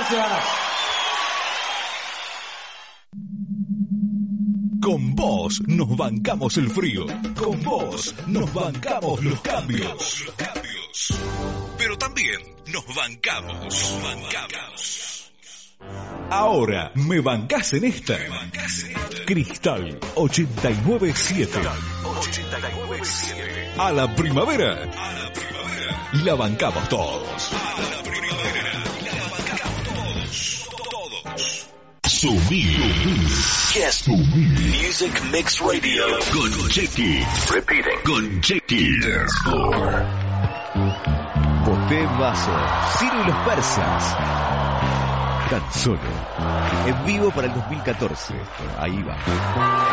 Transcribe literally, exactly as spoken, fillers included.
Gracias. Con vos nos bancamos el frío. Con vos nos bancamos los cambios. Los cambios. Pero también nos bancamos. Bancamos. Ahora me bancás en esta. Cristal ochenta y nueve siete. A la primavera. A la primavera. La bancamos todos. A la primavera. La bancamos todos. Todos. Subir. Yes. Music Mix Radio. Con Chequi. Repeating. Con Chequi. Posté Vaso. Ciro y los Persas. Tan solo. En vivo para el dos mil catorce. Ahí va.